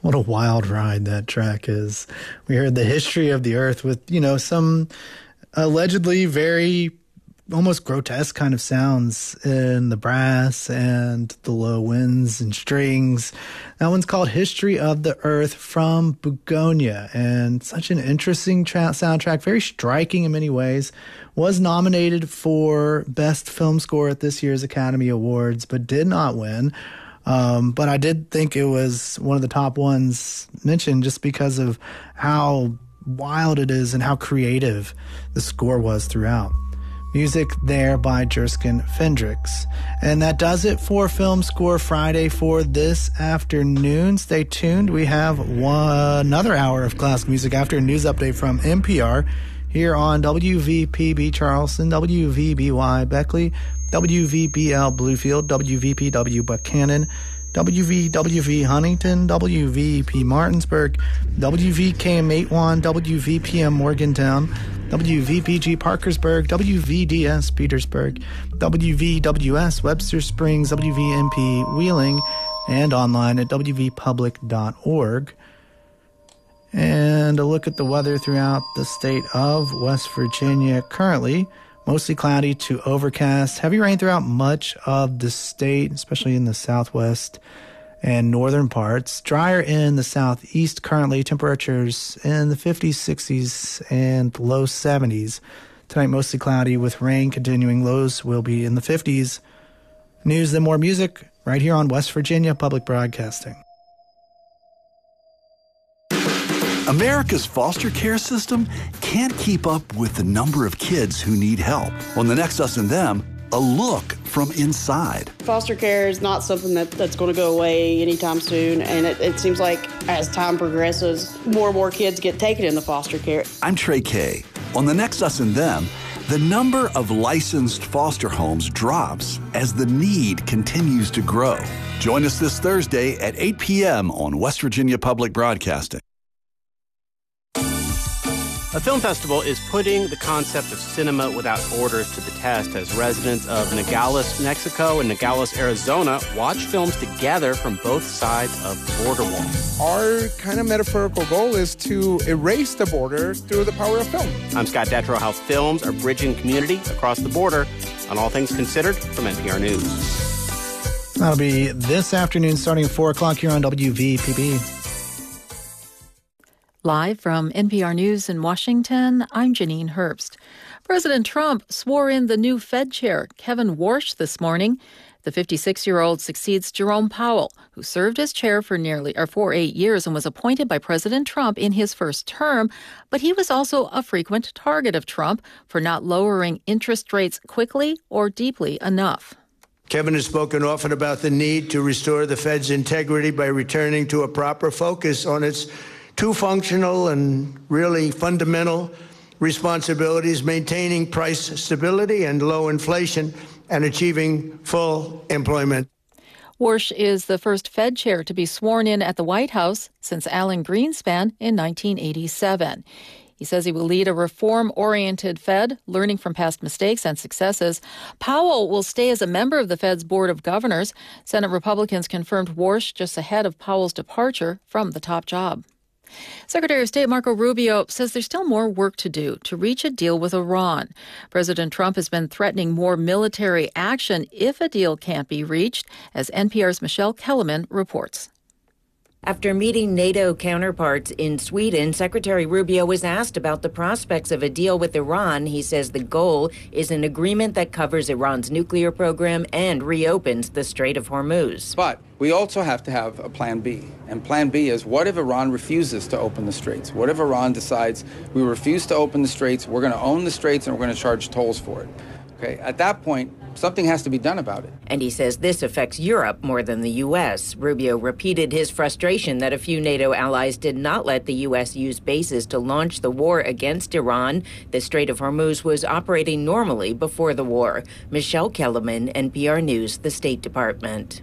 What a wild ride that track is. We heard the history of the earth with, some allegedly very almost grotesque kind of sounds in the brass and the low winds and strings. That one's called History of the Earth from Begonia, and such an interesting soundtrack, very striking in many ways. Was nominated for Best Film Score at this year's Academy Awards, but did not win. But I did think it was one of the top ones mentioned just because of how wild it is and how creative the score was throughout. Music there by Jerskin Fendrix. And that does it for Film Score Friday for this afternoon. Stay tuned. We have another hour of classic music after a news update from NPR here on WVPB Charleston, WVBY Beckley, WVBL Bluefield, WVPW Buchanan, WVWV Huntington, WVP Martinsburg, WVKM Matewan, WVPM Morgantown, WVPG Parkersburg, WVDS Petersburg, WVWS Webster Springs, WVMP Wheeling, and online at wvpublic.org. And a look at the weather throughout the state of West Virginia. Currently, mostly cloudy to overcast. Heavy rain throughout much of the state, especially in the southwest and northern parts. Drier in the southeast currently. Temperatures in the 50s, 60s, and low 70s. Tonight, mostly cloudy with rain continuing. Lows will be in the 50s. News and more music right here on West Virginia Public Broadcasting. America's foster care system can't keep up with the number of kids who need help. On The Next Us and Them, a look from inside. Foster care is not something that's going to go away anytime soon, and it seems like as time progresses, more and more kids get taken into foster care. I'm Trey Kay. On The Next Us and Them, the number of licensed foster homes drops as the need continues to grow. Join us this Thursday at 8 p.m. on West Virginia Public Broadcasting. A film festival is putting the concept of cinema without borders to the test as residents of Nogales, Mexico and Nogales, Arizona watch films together from both sides of the border wall. Our kind of metaphorical goal is to erase the border through the power of film. I'm Scott Detrow. How films are bridging community across the border on All Things Considered from NPR News. That'll be this afternoon starting at 4 o'clock here on WVPB. Live from NPR News in Washington, I'm Janine Herbst. President Trump swore in the new Fed chair, Kevin Warsh, this morning. The 56-year-old succeeds Jerome Powell, who served as chair for 8 years and was appointed by President Trump in his first term. But he was also a frequent target of Trump for not lowering interest rates quickly or deeply enough. Kevin has spoken often about the need to restore the Fed's integrity by returning to a proper focus on its two functional and really fundamental responsibilities: maintaining price stability and low inflation and achieving full employment. Warsh is the first Fed chair to be sworn in at the White House since Alan Greenspan in 1987. He says he will lead a reform-oriented Fed, learning from past mistakes and successes. Powell will stay as a member of the Fed's Board of Governors. Senate Republicans confirmed Warsh just ahead of Powell's departure from the top job. Secretary of State Marco Rubio says there's still more work to do to reach a deal with Iran. President Trump has been threatening more military action if a deal can't be reached, as NPR's Michelle Kellerman reports. After meeting NATO counterparts in Sweden, Secretary Rubio was asked about the prospects of a deal with Iran. He says the goal is an agreement that covers Iran's nuclear program and reopens the Strait of Hormuz. But we also have to have a plan B. And plan B is, what if Iran refuses to open the straits? What if Iran decides we refuse to open the straits, we're going to own the straits, and we're going to charge tolls for it? Okay, at that point, something has to be done about it. And he says this affects Europe more than the U.S. Rubio repeated his frustration that a few NATO allies did not let the U.S. use bases to launch the war against Iran. The Strait of Hormuz was operating normally before the war. Michelle Kellerman, NPR News, the State Department.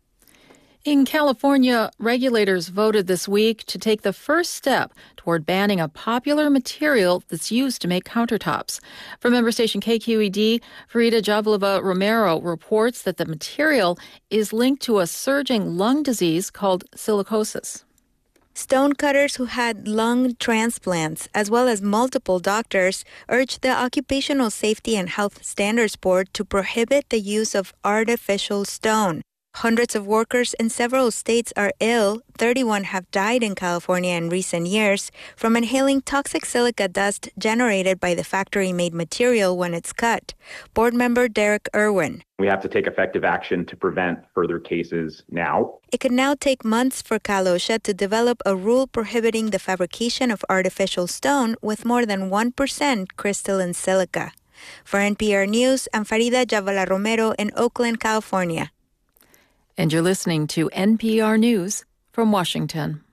In California, regulators voted this week to take the first step toward banning a popular material that's used to make countertops. From member station KQED, Farida Javlova Romero reports that the material is linked to a surging lung disease called silicosis. Stonecutters who had lung transplants, as well as multiple doctors, urged the Occupational Safety and Health Standards Board to prohibit the use of artificial stone. Hundreds of workers in several states are ill. 31 have died in California in recent years from inhaling toxic silica dust generated by the factory-made material when it's cut. Board member Derek Irwin. We have to take effective action to prevent further cases now. It could now take months for Cal OSHA to develop a rule prohibiting the fabrication of artificial stone with more than 1% crystalline silica. For NPR News, I'm Farida Javala Romero in Oakland, California. And you're listening to NPR News from Washington.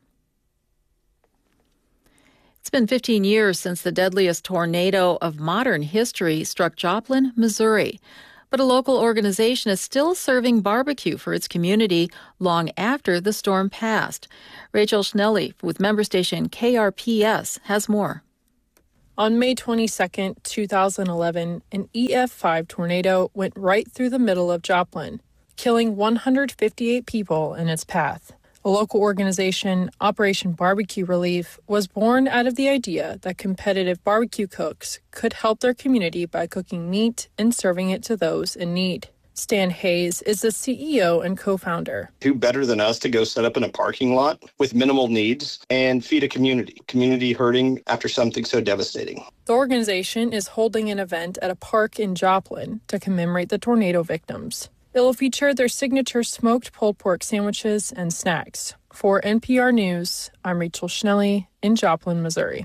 It's been 15 years since the deadliest tornado of modern history struck Joplin, Missouri. But a local organization is still serving barbecue for its community long after the storm passed. Rachel Schnelly with member station KRPS has more. On May 22, 2011, an EF5 tornado went right through the middle of Joplin, killing 158 people in its path. A local organization, Operation Barbecue Relief, was born out of the idea that competitive barbecue cooks could help their community by cooking meat and serving it to those in need. Stan Hayes is the CEO and co-founder. Who better than us to go set up in a parking lot with minimal needs and feed a community hurting after something so devastating. The organization is holding an event at a park in Joplin to commemorate the tornado victims. It will feature their signature smoked pulled pork sandwiches and snacks. For NPR News, I'm Rachel Schnelly in Joplin, Missouri.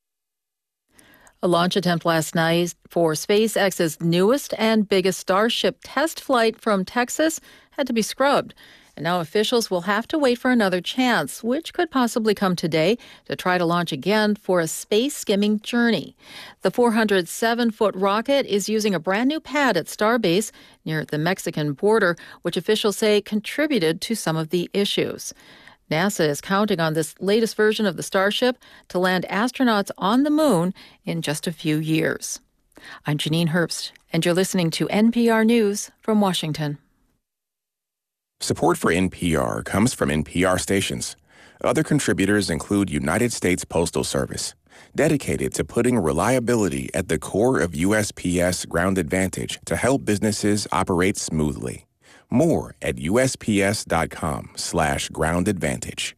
A launch attempt last night for SpaceX's newest and biggest Starship test flight from Texas had to be scrubbed. And now officials will have to wait for another chance, which could possibly come today, to try to launch again for a space-skimming journey. The 407-foot rocket is using a brand new pad at Starbase near the Mexican border, which officials say contributed to some of the issues. NASA is counting on this latest version of the Starship to land astronauts on the moon in just a few years. I'm Janine Herbst, and you're listening to NPR News from Washington. Support for NPR comes from NPR stations. Other contributors include United States Postal Service, dedicated to putting reliability at the core of USPS Ground Advantage to help businesses operate smoothly. More at USPS.com/Ground Advantage.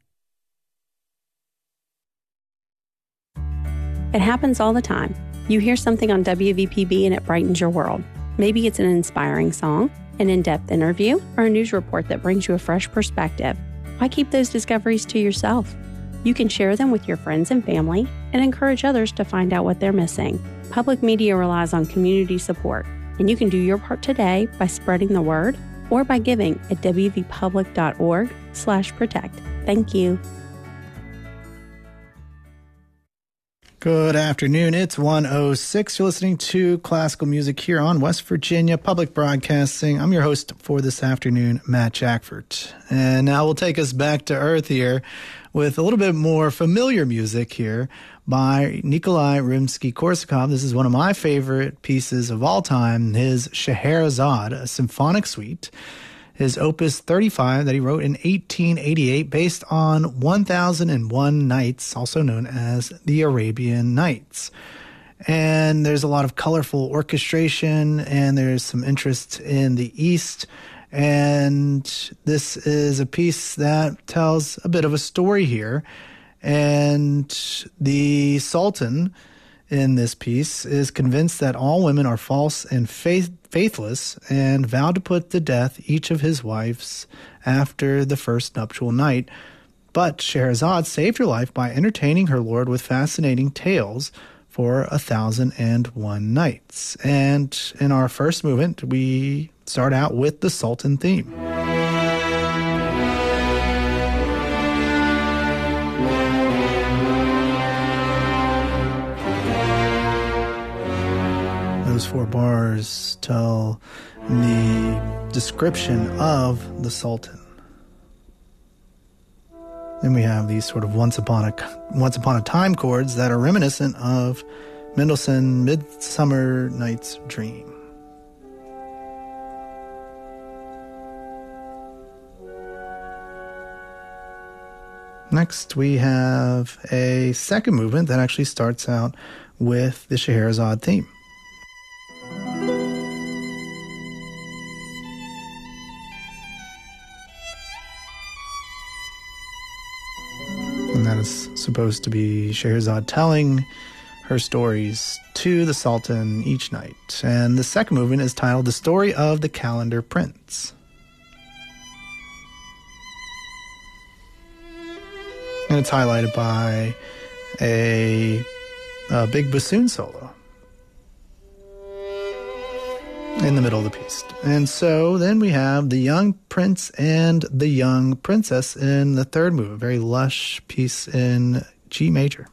It happens all the time. You hear something on WVPB and it brightens your world. Maybe it's an inspiring song, an in-depth interview, or a news report that brings you a fresh perspective. Why keep those discoveries to yourself? You can share them with your friends and family and encourage others to find out what they're missing. Public media relies on community support, and you can do your part today by spreading the word or by giving at wvpublic.org/protect. Thank you. Good afternoon. It's 1:06. You're listening to classical music here on West Virginia Public Broadcasting. I'm your host for this afternoon, Matt Jackford. And now we'll take us back to earth here with a little bit more familiar music here by Nikolai Rimsky-Korsakov. This is one of my favorite pieces of all time, his Scheherazade, a symphonic suite. His Opus 35 that he wrote in 1888 based on 1001 Nights, also known as the Arabian Nights. And there's a lot of colorful orchestration, and there's some interest in the East. And this is a piece that tells a bit of a story here. And the Sultan in this piece is convinced that all women are false and faithless and vowed to put to death each of his wives after the first nuptial night. But Scheherazade saved her life by entertaining her lord with fascinating tales for 1001 nights. And in our first movement, we start out with the Sultan theme. Those four bars tell the description of the Sultan. Then we have these sort of once upon a time chords that are reminiscent of Mendelssohn's Midsummer Night's Dream. Next, we have a second movement that actually starts out with the Scheherazade theme. And that is supposed to be Scheherazade telling her stories to the Sultan each night. And the second movement is titled The Story of the Calendar Prince. And it's highlighted by a big bassoon solo in the middle of the piece. And so then we have the young prince and the young princess in the third movement, a very lush piece in G major.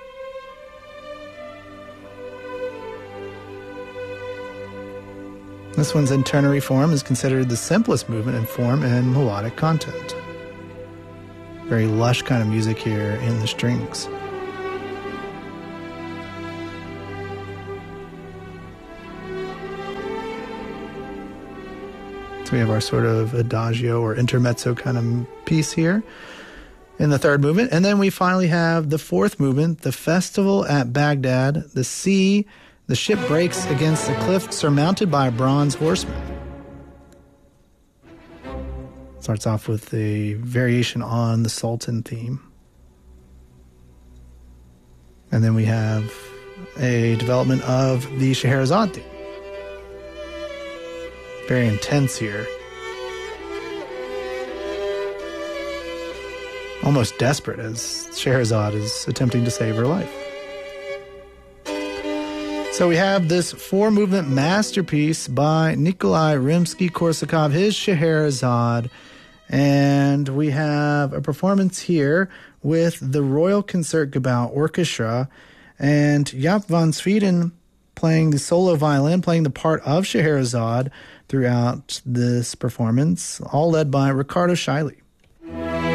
This one's in ternary form, is considered the simplest movement in form and melodic content. Very lush kind of music here in the strings. So we have our sort of adagio or intermezzo kind of piece here in the third movement. And then we finally have the fourth movement, the festival at Baghdad. The ship breaks against the cliff surmounted by a bronze horseman. Starts off with a variation on the Sultan theme. And then we have a development of the Scheherazade theme. Very intense here. Almost desperate as Scheherazade is attempting to save her life. So we have this four-movement masterpiece by Nikolai Rimsky-Korsakov, his Scheherazade. And we have a performance here with the Royal Concertgebouw Orchestra and Jaap van Sweden playing the solo violin, playing the part of Scheherazade throughout this performance, all led by Ricardo Scheile.